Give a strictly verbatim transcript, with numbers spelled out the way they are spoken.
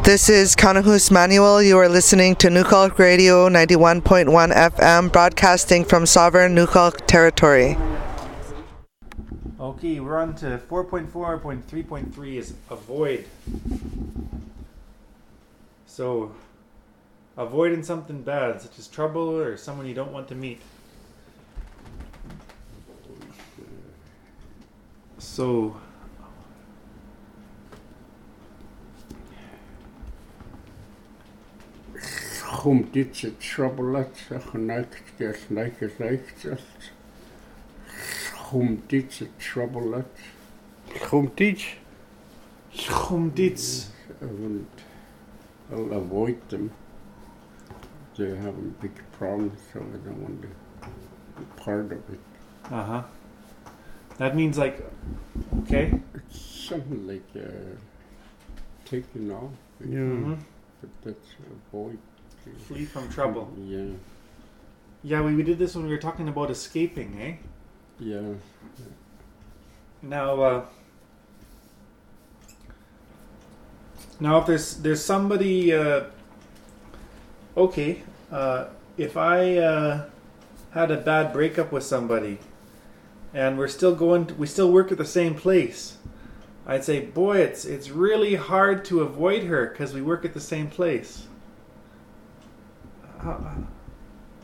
This is Kanahus Manuel. You are listening to Nukal Radio ninety-one point one F M, broadcasting from sovereign Nukal territory. Okay, we're on to four point four point three point three is avoid. So, avoiding something bad, such as trouble or someone you don't want to meet. So, Chum dit se trouble ach neigt ges neigt neigt Chum dit se trouble Chum dit Chumdits. and I'll avoid them. They have a big problem, so I don't want to be part of it. Uh-huh. That means like, okay. It's something like uh, taking off. Yeah. Mm-hmm. But that's avoid. Flee from trouble. Yeah. Yeah, we, we did this when we were talking about escaping, eh? Yeah. Now, uh, now if there's there's somebody, uh, okay, uh, if I uh, had a bad breakup with somebody, and we're still going, to, we still work at the same place, I'd say, boy, it's it's really hard to avoid her because we work at the same place. How,